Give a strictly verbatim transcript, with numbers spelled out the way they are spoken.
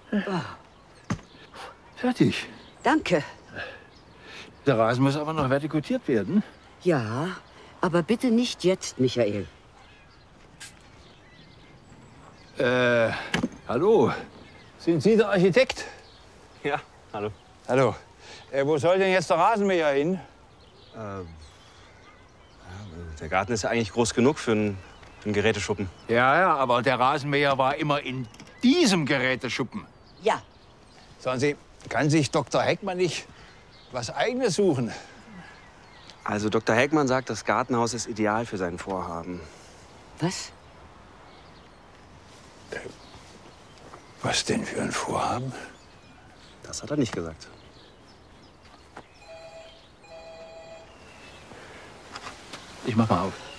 Fertig. Danke. Der Rasen muss aber noch vertikutiert werden. Ja, aber bitte nicht jetzt, Michael. Äh, hallo. Sind Sie der Architekt? Ja, hallo. Hallo. Äh, wo soll denn jetzt der Rasenmäher hin? Äh, der Garten ist ja eigentlich groß genug für einen, für einen Geräteschuppen. Ja, ja, aber der Rasenmäher war immer in diesem Geräteschuppen. Ja. Sagen Sie, kann sich Doktor Heckmann nicht was Eigenes suchen? Also Doktor Heckmann sagt, das Gartenhaus ist ideal für sein Vorhaben. Was? Was denn für ein Vorhaben? Das hat er nicht gesagt. Ich mach mal auf.